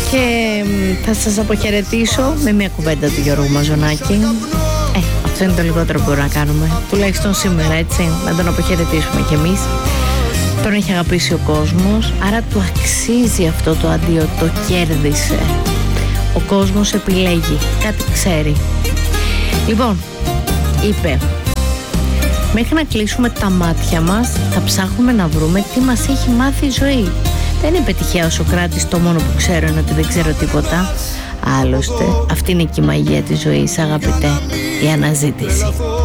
Και θα σας αποχαιρετήσω με μια κουβέντα του Γιώργου Μαζονάκη. Αυτό είναι το λιγότερο που μπορούμε να κάνουμε, τουλάχιστον σήμερα, έτσι, να τον αποχαιρετήσουμε κι εμείς. Τον έχει αγαπήσει ο κόσμος, άρα του αξίζει αυτό το αντίο, το κέρδισε. Ο κόσμος επιλέγει, κάτι ξέρει. Λοιπόν, είπε, μέχρι να κλείσουμε τα μάτια μας θα ψάχνουμε να βρούμε τι μας έχει μάθει η ζωή. Δεν είπε τυχαία ο Σωκράτης, το μόνο που ξέρω είναι ότι δεν ξέρω τίποτα. Άλλωστε, αυτή είναι και η μαγεία της ζωής, αγαπητέ, η αναζήτηση.